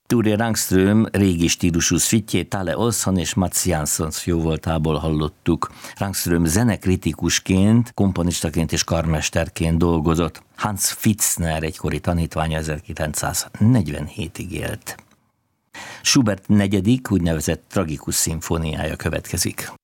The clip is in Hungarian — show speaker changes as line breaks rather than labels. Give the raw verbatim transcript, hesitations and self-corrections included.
Ture Rangström régi stílusú szüitjét Tale Olsson és Mats Janssons jóvoltából hallottuk. Rangström zenekritikusként, komponistaként és karmesterként dolgozott. Hans Pfitzner egykori tanítványa ezerkilencszáznegyvenhétig élt. Schubert negyedik, úgynevezett tragikus szimfóniája következik.